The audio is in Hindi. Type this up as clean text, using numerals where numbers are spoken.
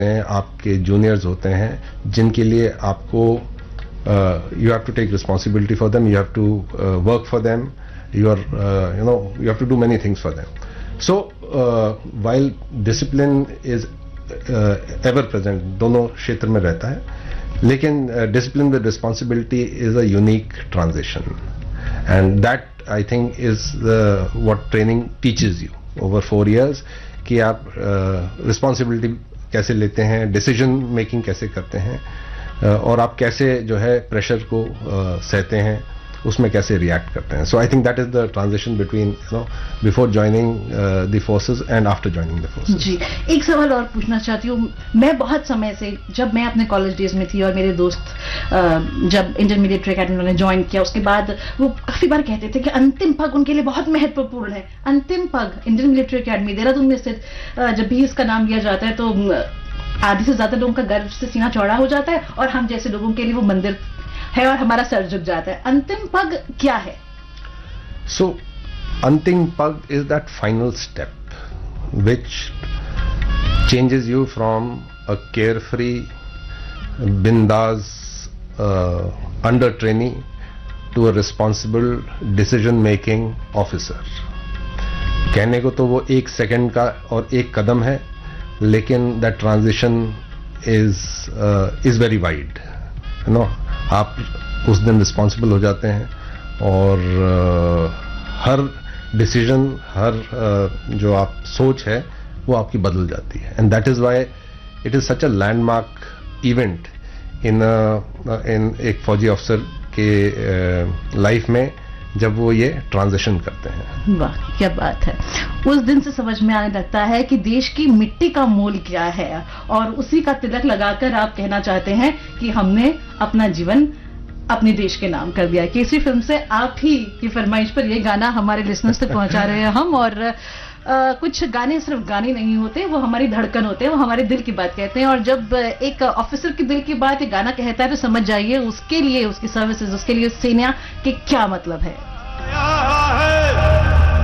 हैं, आपके जूनियर्स होते हैं जिनके लिए आपको you have to take responsibility for them, you have to work for them, you have to do many things for them. So while discipline is ever present, दोनों क्षेत्र में रहता है, लेकिन discipline with responsibility is a unique transition, and that I think is what training teaches you over 4 years कि आप रिस्पॉन्सिबिलिटी कैसे लेते हैं, डिसीजन मेकिंग कैसे करते हैं, और आप कैसे जो है प्रेशर को सहते हैं, उसमें कैसे रिएक्ट करते हैं. सो I think that is the transition between before joining the forces and after joining the forces. जी, एक सवाल और पूछना चाहती हूँ. मैं बहुत समय से, जब मैं अपने कॉलेज डेज में थी और मेरे दोस्त जब इंडियन मिलिट्री अकेडमी ने ज्वाइन किया, उसके बाद वो काफी बार कहते थे कि अंतिम पग उनके लिए बहुत महत्वपूर्ण है. अंतिम पग इंडियन मिलिट्री अकेडमी देहरादून में स्थित, जब भी इसका नाम लिया जाता है तो आधे से ज्यादा लोगों का गर्व से सीना चौड़ा हो जाता है, और हम जैसे लोगों के लिए वो मंदिर है और हमारा सर झुक जाता है. अंतिम पग क्या है? सो अंतिम pug is that final step which changes you from a carefree बिंदास under trainee to a responsible decision making officer. कहने को तो वो 1 सेकंड का और 1 कदम है, लेकिन that transition is very wide. आप उस दिन रिस्पॉन्सिबल हो जाते हैं, और हर डिसीजन, हर जो आप सोच है वो आपकी बदल जाती है. And that is why it is such a landmark event in एक फौजी अफसर के लाइफ में, जब वो ये ट्रांजिशन करते हैं. वाह, क्या बात है. उस दिन से समझ में आने लगता है कि देश की मिट्टी का मोल क्या है, और उसी का तिलक लगाकर आप कहना चाहते हैं कि हमने अपना जीवन अपने देश के नाम कर दिया. केसरी फिल्म से आप ही की फरमाइश पर ये गाना हमारे लिसनर्स तक पहुंचा रहे हैं हम. और कुछ गाने सिर्फ गाने नहीं होते, वो हमारी धड़कन होते हैं, वो हमारे दिल की बात कहते हैं. और जब एक ऑफिसर के दिल की बात ये गाना कहता है तो समझ जाइए उसके लिए, उसकी सर्विसेज, उसके लिए सेना के क्या मतलब है.